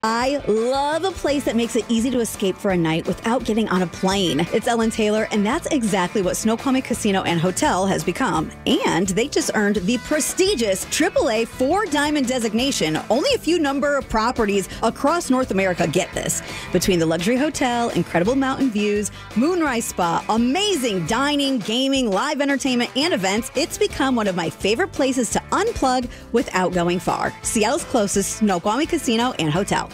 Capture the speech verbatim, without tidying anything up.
I love a place that makes it easy to escape for a night without getting on a plane. It's Ellen Taylor, and that's exactly what Snoqualmie Casino and Hotel has become. And they just earned the prestigious triple A four Diamond designation. Only a few number of properties across North America get this. Between the luxury hotel, incredible mountain views, moonrise spa, amazing dining, gaming, live entertainment, and events, it's become one of my favorite places to unplug without going far. Seattle's closest Snoqualmie Casino and Hotel.